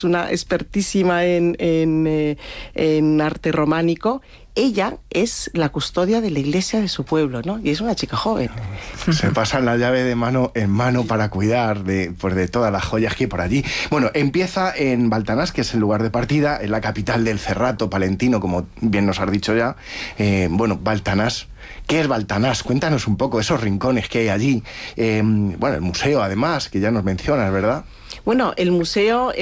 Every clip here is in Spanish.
una expertísima en arte románico. Ella es la custodia de la iglesia de su pueblo, ¿no? Y es una chica joven. Se pasan la llave de mano en mano para cuidar de todas las joyas que hay por allí. Bueno, empieza en Baltanás, que es el lugar de partida, en la capital del Cerrato palentino, como bien nos has dicho ya. Baltanás. ¿Qué es Baltanás? Cuéntanos un poco esos rincones que hay allí. El museo, además, que ya nos mencionas, ¿verdad? Bueno, el museo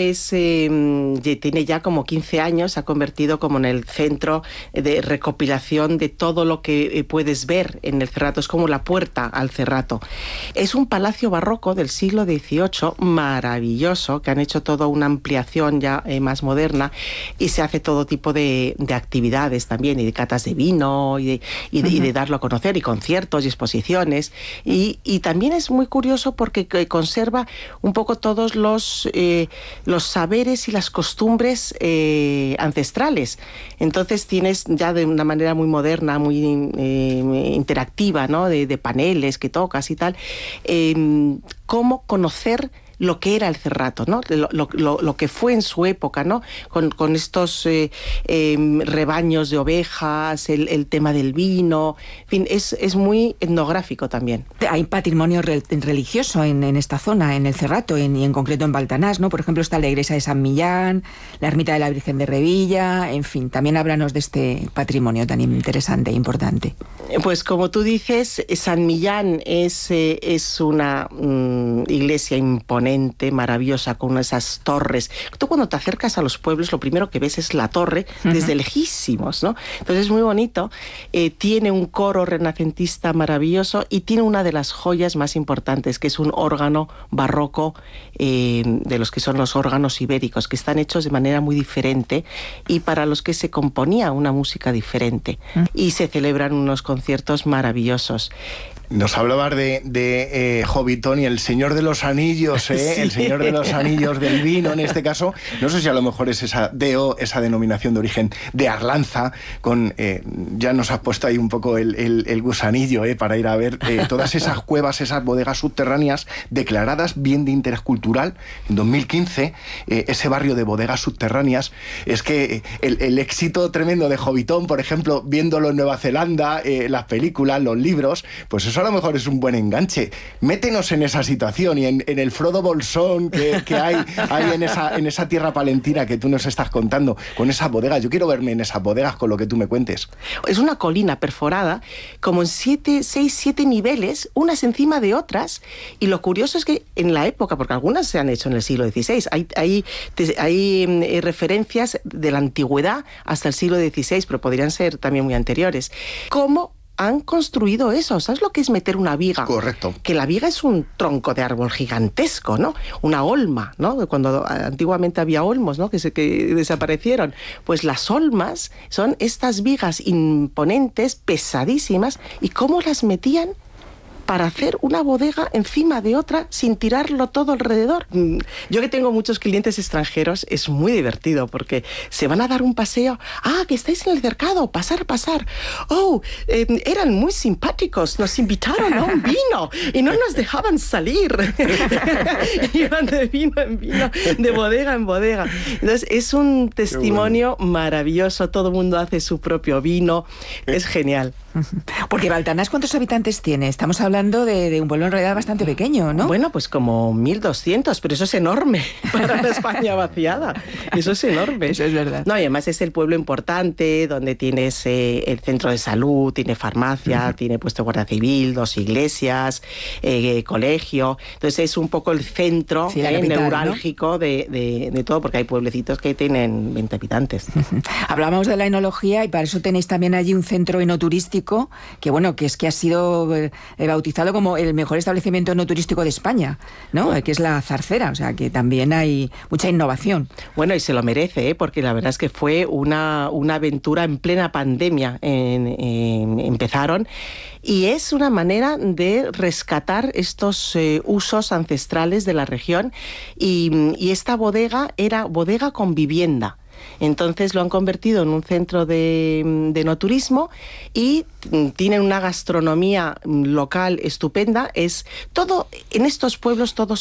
tiene ya como 15 años, se ha convertido como en el centro de recopilación de todo lo que puedes ver en el Cerrato. Es como la puerta al Cerrato. Es un palacio barroco del siglo XVIII, maravilloso, que han hecho toda una ampliación ya más moderna, y se hace todo tipo de actividades también, y de catas de vino, y de darlo a conocer, y conciertos y exposiciones. Y también es muy curioso porque conserva un poco todos los saberes y las costumbres ancestrales. Entonces tienes ya de una manera muy moderna, muy interactiva, ¿no? De paneles que tocas y tal, cómo conocer lo que era el Cerrato, ¿no? Lo que fue en su época, ¿no? Con estos rebaños de ovejas, el tema del vino, en fin, es muy etnográfico también. Hay patrimonio religioso en esta zona, en el Cerrato, y en concreto en Baltanás, ¿no? Por ejemplo, está la iglesia de San Millán, la ermita de la Virgen de Revilla, en fin, también háblanos de este patrimonio tan interesante e importante. Pues como tú dices, San Millán es una iglesia imponente, maravillosa, con esas torres. Tú cuando te acercas a los pueblos, lo primero que ves es la torre desde lejísimos, ¿no? Entonces es muy bonito. Tiene un coro renacentista maravilloso y tiene una de las joyas más importantes, que es un órgano barroco, de los que son los órganos ibéricos, que están hechos de manera muy diferente y para los que se componía una música diferente. Y se celebran unos conciertos maravillosos. Nos hablabas de Hobbiton y el Señor de los Anillos, Sí. El Señor de los Anillos del vino, en este caso. No sé si a lo mejor es esa denominación de origen de Arlanza, ya nos has puesto ahí un poco el gusanillo, para ir a ver todas esas cuevas, esas bodegas subterráneas declaradas bien de interés cultural. En 2015, ese barrio de bodegas subterráneas, es que el éxito tremendo de Hobbiton, por ejemplo, viéndolo en Nueva Zelanda, las películas, los libros, pues eso a lo mejor es un buen enganche. Métenos en esa situación y en el Frodo Bolsón que hay en esa tierra palentina que tú nos estás contando, con esas bodegas. Yo quiero verme en esas bodegas con lo que tú me cuentes. Es una colina perforada, como en 7 niveles, unas encima de otras, y lo curioso es que en la época, porque algunas se han hecho en el siglo XVI, hay referencias de la antigüedad hasta el siglo XVI, pero podrían ser también muy anteriores. ¿Cómo han construido eso? ¿Sabes lo que es meter una viga? Correcto. Que la viga es un tronco de árbol gigantesco, ¿no? Una olma, ¿no? Cuando antiguamente había olmos, ¿no? Que desaparecieron. Pues las olmas son estas vigas imponentes, pesadísimas, y cómo las metían para hacer una bodega encima de otra sin tirarlo todo alrededor. Yo que tengo muchos clientes extranjeros, es muy divertido porque se van a dar un paseo. ¡Ah, que estáis en el cercado! ¡Pasar! ¡Oh! Eran muy simpáticos, nos invitaron a un vino y no nos dejaban salir. Iban de vino en vino, de bodega en bodega. Entonces, es un testimonio maravilloso. Todo el mundo hace su propio vino. Es genial. Porque Baltanás, ¿cuántos habitantes tiene? Estamos hablando de un pueblo en realidad bastante pequeño, ¿no? Bueno, pues como 1.200, pero eso es enorme para la España vaciada. Eso es enorme. Eso es verdad. No, y además es el pueblo importante, donde tienes el centro de salud, tiene farmacia, tiene puesto guardia civil, 2 iglesias, colegio. Entonces es un poco el centro capital, neurálgico, ¿no? de todo, porque hay pueblecitos que tienen 20 habitantes. Hablábamos de la enología y para eso tenéis también allí un centro enoturístico que ha sido bautizado como el mejor establecimiento enoturístico de España, ¿no? Que es la Zarcera, o sea que también hay mucha innovación. Bueno, y se lo merece, porque la verdad es que fue una aventura en plena pandemia. Empezaron, y es una manera de rescatar estos usos ancestrales de la región, y esta bodega era bodega con vivienda. Entonces lo han convertido en un centro de enoturismo y tienen una gastronomía local estupenda. Es todo, en estos pueblos todos son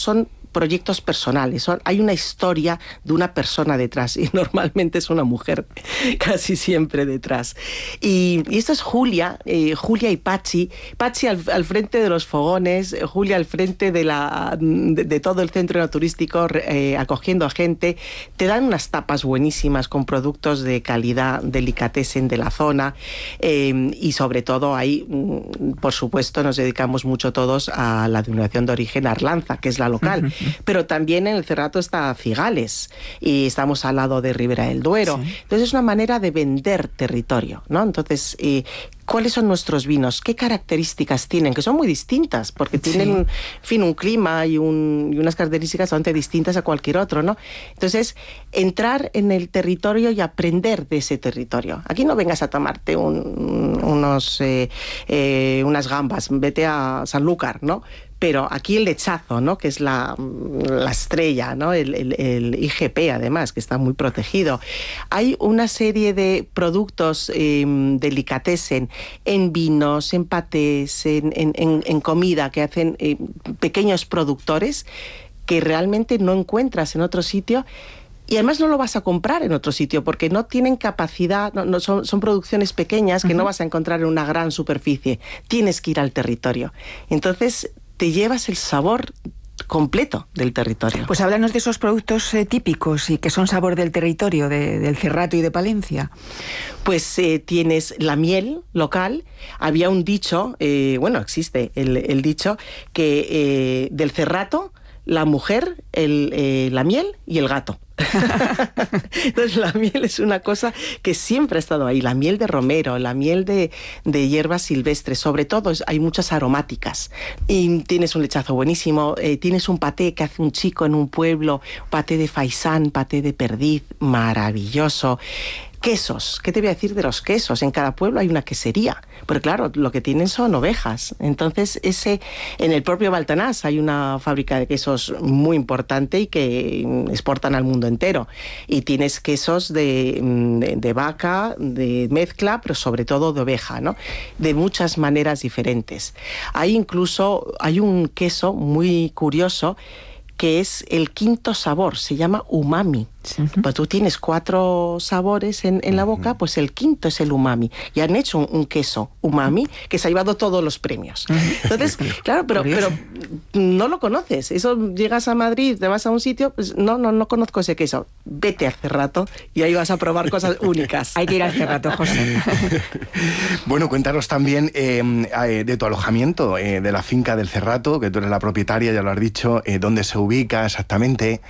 proyectos personales, hay una historia de una persona detrás y normalmente es una mujer casi siempre detrás. Y esto es Julia y Pachi al frente de los fogones, Julia al frente de todo el centro turístico, acogiendo a gente. Te dan unas tapas buenísimas con productos de calidad, delicatessen de la zona, y sobre todo ahí, por supuesto, nos dedicamos mucho todos a la denominación de origen Arlanza, que es la local, pero también en el Cerrato está Cigales y estamos al lado de Ribera del Duero. Sí. Entonces es una manera de vender territorio, ¿no? Entonces, ¿cuáles son nuestros vinos? ¿Qué características tienen? Que son muy distintas, porque tienen, un clima y unas características bastante distintas a cualquier otro, ¿no? Entonces, entrar en el territorio y aprender de ese territorio. Aquí no vengas a tomarte unas gambas, vete a Sanlúcar, ¿no? Pero aquí el lechazo, ¿no? Que es la estrella, ¿no? El IGP, además, que está muy protegido. Hay una serie de productos delicatessen en vinos, en patés, en comida, que hacen pequeños productores que realmente no encuentras en otro sitio. Y además no lo vas a comprar en otro sitio porque no tienen capacidad, son producciones pequeñas que no vas a encontrar en una gran superficie. Tienes que ir al territorio. Entonces te llevas el sabor completo del territorio. Pues háblanos de esos productos típicos y que son sabor del territorio, del Cerrato y de Palencia. Pues tienes la miel local. Había un dicho, existe el dicho, que del Cerrato, la mujer, la miel y el gato. Entonces la miel es una cosa que siempre ha estado ahí, la miel de romero, la miel de hierbas silvestres, sobre todo hay muchas aromáticas y tienes un lechazo buenísimo, tienes un paté que hace un chico en un pueblo, paté de faisán, paté de perdiz, maravilloso. Quesos, ¿qué te voy a decir de los quesos? En cada pueblo hay una quesería, pero claro, lo que tienen son ovejas. Entonces, en el propio Baltanás hay una fábrica de quesos muy importante y que exportan al mundo entero. Y tienes quesos de vaca, de mezcla, pero sobre todo de oveja, ¿no? De muchas maneras diferentes. Hay un queso muy curioso que es el quinto sabor, se llama umami. Pues tú tienes 4 sabores en la boca, pues el quinto es el umami. Y han hecho un queso umami que se ha llevado todos los premios. Entonces, claro, pero no lo conoces. Eso, llegas a Madrid, te vas a un sitio, pues no conozco ese queso. Vete al Cerrato y ahí vas a probar cosas únicas. Hay que ir al Cerrato, José. Bueno, cuéntanos también de tu alojamiento, de la finca del Cerrato, que tú eres la propietaria, ya lo has dicho, dónde se ubica exactamente,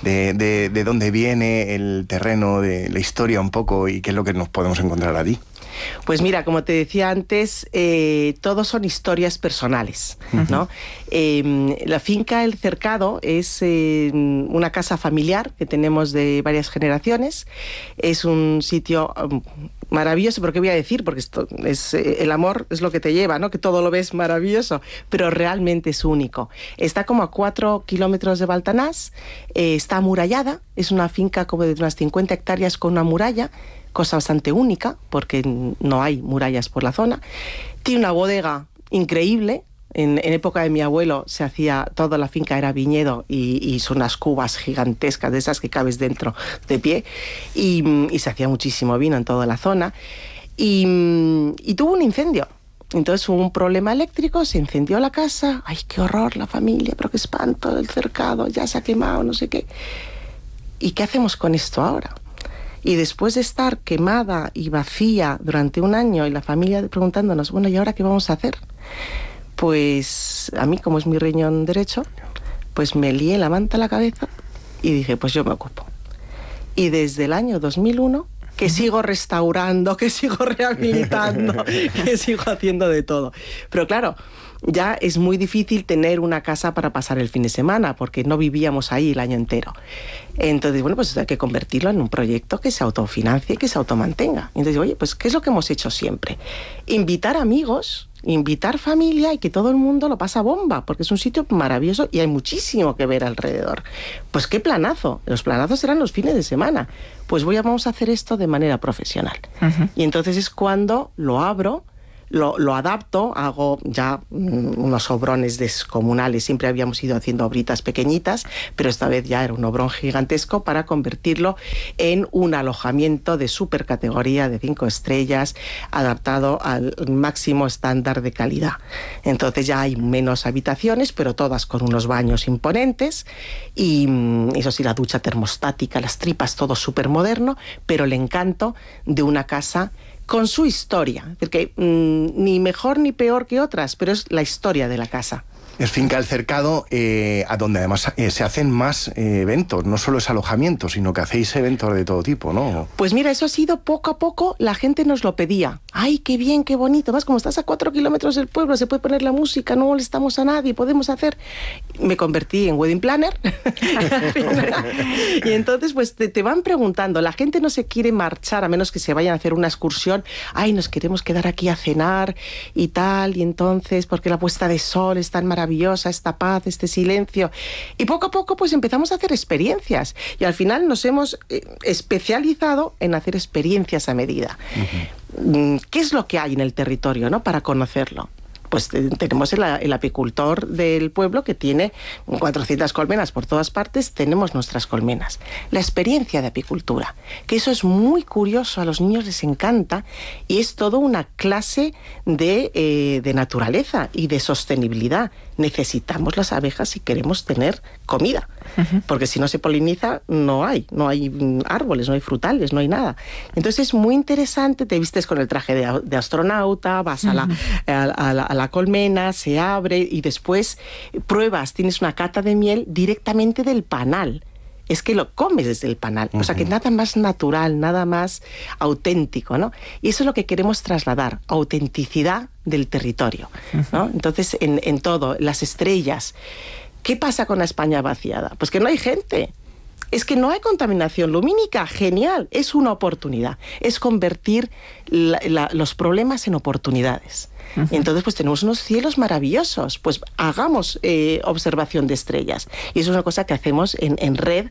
de dónde viene el terreno, de la historia un poco y qué es lo que nos podemos encontrar allí. Pues mira, como te decía antes, todos son historias personales, ¿no? La finca El Cercado es una casa familiar que tenemos de varias generaciones. Es un sitio maravilloso, pero ¿qué voy a decir? Porque esto el amor es lo que te lleva, ¿no? Que todo lo ves maravilloso, pero realmente es único. Está como a 4 kilómetros de Baltanás, está amurallada, es una finca como de unas 50 hectáreas con una muralla, cosa bastante única, porque no hay murallas por la zona. Tiene una bodega increíble. En época de mi abuelo se hacía, toda la finca era viñedo y son unas cubas gigantescas de esas que cabes dentro de pie, y se hacía muchísimo vino en toda la zona. Y tuvo un incendio. Entonces hubo un problema eléctrico, se incendió la casa. ¡Ay, qué horror, la familia! Pero qué espanto, el cercado ya se ha quemado, no sé qué. ¿Y qué hacemos con esto ahora? Y después de estar quemada y vacía durante un año y la familia preguntándonos, bueno, ¿y ahora qué vamos a hacer? Pues a mí, como es mi riñón derecho, pues me lié la manta a la cabeza y dije, pues yo me ocupo. Y desde el año 2001, que sigo restaurando, que sigo rehabilitando, que sigo haciendo de todo. Pero claro, ya es muy difícil tener una casa para pasar el fin de semana, porque no vivíamos ahí el año entero. Entonces, bueno, pues hay que convertirlo en un proyecto que se autofinancie y que se automantenga. Entonces, oye, pues ¿qué es lo que hemos hecho siempre? Invitar amigos, invitar familia y que todo el mundo lo pasa bomba, porque es un sitio maravilloso y hay muchísimo que ver alrededor. Pues qué planazo. Los planazos eran los fines de semana. Pues vamos a hacer esto de manera profesional. Y entonces es cuando lo abro, lo adapto, hago ya unos obrones descomunales. Siempre habíamos ido haciendo obritas pequeñitas, pero esta vez ya era un obrón gigantesco para convertirlo en un alojamiento de supercategoría de 5 estrellas, adaptado al máximo estándar de calidad. Entonces ya hay menos habitaciones, pero todas con unos baños imponentes, y eso sí, la ducha termostática, las tripas, todo súper moderno, pero el encanto de una casa con su historia, porque ni mejor ni peor que otras, pero es la historia de la casa. Es Finca El Cercado, a donde además se hacen más eventos, no solo es alojamiento, sino que hacéis eventos de todo tipo, ¿no? Pues mira, eso ha sido poco a poco, la gente nos lo pedía. ¡Ay, qué bien, qué bonito! Más como estás a 4 kilómetros del pueblo, se puede poner la música, no molestamos a nadie, podemos hacer... Me convertí en wedding planner. Y entonces pues te van preguntando, la gente no se quiere marchar a menos que se vayan a hacer una excursión. ¡Ay, nos queremos quedar aquí a cenar y tal! Y entonces, porque la puesta de sol es tan maravillosa, esta paz, este silencio. Y poco a poco pues empezamos a hacer experiencias. Y al final nos hemos especializado en hacer experiencias a medida. Uh-huh. ¿Qué es lo que hay en el territorio, ¿no?, para conocerlo? Pues tenemos el apicultor del pueblo que tiene 400 colmenas por todas partes, tenemos nuestras colmenas. La experiencia de apicultura, que eso es muy curioso, a los niños les encanta, y es toda una clase de naturaleza y de sostenibilidad. Necesitamos las abejas si queremos tener comida, porque si no se poliniza no hay árboles, no hay frutales, no hay nada. Entonces es muy interesante, te vistes con el traje de astronauta, vas a la colmena, se abre y después pruebas, tienes una cata de miel directamente del panal. Es que lo comes desde el panal, o sea que nada más natural, nada más auténtico, ¿no? Y eso es lo que queremos trasladar, autenticidad del territorio, ¿no? Entonces, en todo, las estrellas. ¿Qué pasa con la España vaciada? Pues que no hay gente. Es que no hay contaminación lumínica, genial, es una oportunidad, es convertir los problemas en oportunidades. Uh-huh. Entonces, pues tenemos unos cielos maravillosos, pues hagamos observación de estrellas. Y eso es una cosa que hacemos en red,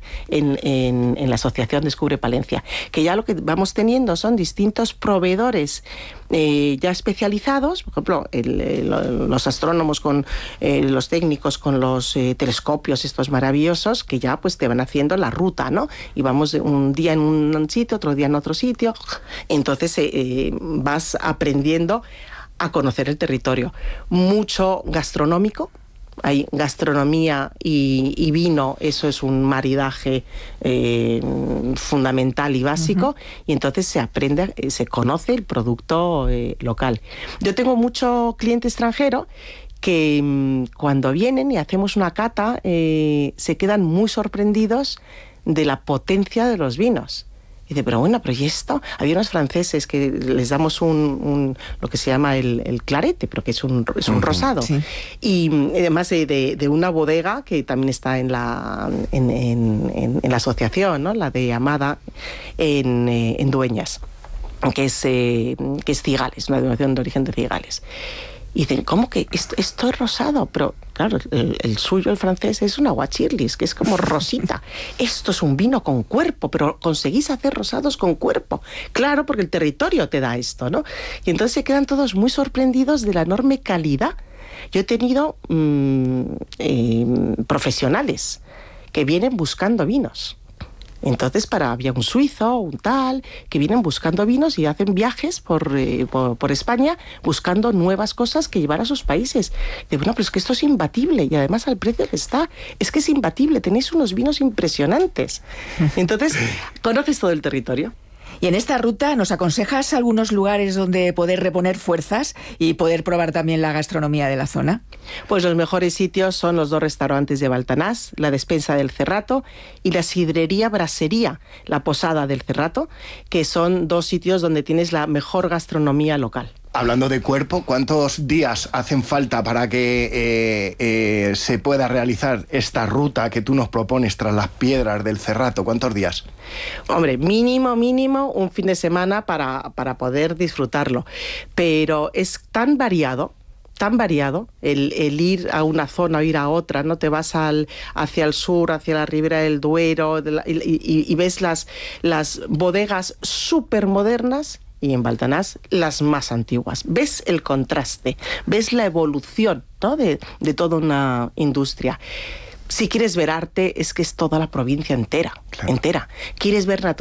en la Asociación Descubre Palencia, que ya lo que vamos teniendo son distintos proveedores ya especializados, por ejemplo, los astrónomos con los técnicos con los telescopios estos maravillosos, que ya pues te van haciendo la ruta, ¿no? Y vamos un día en un sitio, otro día en otro sitio, entonces vas aprendiendo a conocer el territorio. Mucho gastronómico, hay gastronomía y vino, eso es un maridaje fundamental y básico, uh-huh. Y entonces se aprende, se conoce el producto local. Yo tengo mucho cliente extranjero que cuando vienen y hacemos una cata se quedan muy sorprendidos de la potencia de los vinos. Y dice, pero bueno, pero ¿y esto? Había unos franceses que les damos lo que se llama el clarete, pero que es un rosado. Sí. Y además de una bodega que también está en la asociación, ¿no? La de Amada, en Dueñas, que es Cigales, una denominación de origen de Cigales. Y dicen, ¿cómo que esto es rosado? Pero claro, el suyo, el francés, es un aguachirlis, que es como rosita. Esto es un vino con cuerpo, pero conseguís hacer rosados con cuerpo. Claro, porque el territorio te da esto, ¿no? Y entonces se quedan todos muy sorprendidos de la enorme calidad. Yo he tenido profesionales que vienen buscando vinos. Entonces, había un suizo, un tal, que vienen buscando vinos y hacen viajes por España buscando nuevas cosas que llevar a sus países. Y bueno, pero es que esto es imbatible y además al precio que está, es que es imbatible, tenéis unos vinos impresionantes. Entonces, conoces todo el territorio. Y en esta ruta, ¿nos aconsejas algunos lugares donde poder reponer fuerzas y poder probar también la gastronomía de la zona? Pues los mejores sitios son los 2 restaurantes de Baltanás, la Despensa del Cerrato y la Sidrería Brasería, la Posada del Cerrato, que son 2 sitios donde tienes la mejor gastronomía local. Hablando de cuerpo, ¿cuántos días hacen falta para que se pueda realizar esta ruta que tú nos propones tras las piedras del Cerrato? ¿Cuántos días? Hombre, mínimo un fin de semana para poder disfrutarlo. Pero es tan variado el ir a una zona o ir a otra, ¿no? Te vas hacia el sur, hacia la ribera del Duero y ves las bodegas súper modernas y en Baltanás las más antiguas. Ves el contraste, ves la evolución, ¿no?, de toda una industria. Si quieres ver arte, es que es toda la provincia entera, entera. Quieres ver naturaleza,